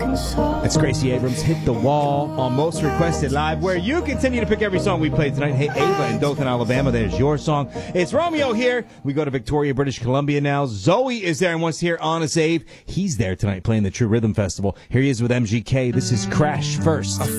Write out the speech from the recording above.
It's Gracie Abrams, Hit the Wall on Most Requested Live, where you continue to pick every song we played tonight. Hey, Ava in Dothan, Alabama, there's your song. It's Romeo here. We go to Victoria, British Columbia now. Zoe is there and wants to hear Honest Abe. He's there tonight playing the True Rhythm Festival. Here he is with MGK. This is Crash First.